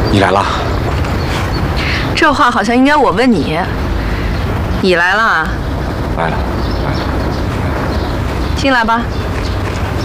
你来了。 这话好像应该我问你。你来了？ 来了，来了。 进来吧。